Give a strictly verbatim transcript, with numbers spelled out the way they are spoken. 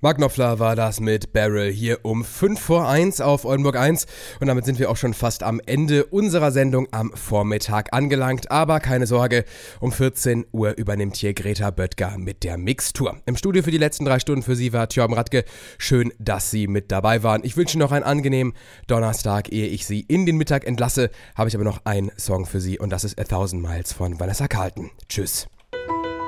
Mark Knopfler war das mit Barrel hier um fünf vor eins auf Oldenburg eins und damit sind wir auch schon fast am Ende unserer Sendung am Vormittag angelangt, aber keine Sorge, um vierzehn Uhr übernimmt hier Greta Böttger mit der Mixtur. Im Studio für die letzten drei Stunden für Sie war Thjörben Radke. Schön, dass Sie mit dabei waren. Ich wünsche noch einen angenehmen Donnerstag. Ehe ich Sie in den Mittag entlasse, habe ich aber noch einen Song für Sie und das ist A Thousand Miles von Vanessa Carlton. Tschüss.